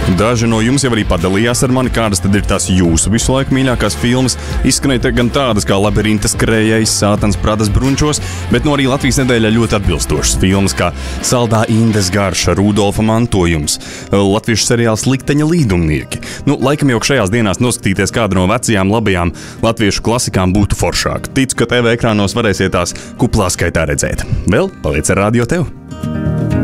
Daži no jums jau arī padalījās ar mani, kādas tad ir tās jūsu visu laiku mīļākās filmas. Izskanēja gan tādas kā Labirinta skrējējs, Sātans pradas brunčos, bet no arī Latvijas nedēļā ļoti atbilstošas filmas kā Saldā Indes garša, Rudolfa mantojums, latviešu seriāls Likteņa līdumnieki. Laikam jau šajās dienās noskatīties kādu no vecajām labajām latviešu klasikām būtu foršāk. Ticu, ka TV ekrānos varēsiet tās kuplā skaitā redzēt. Vēl paliec ar Radio Tev!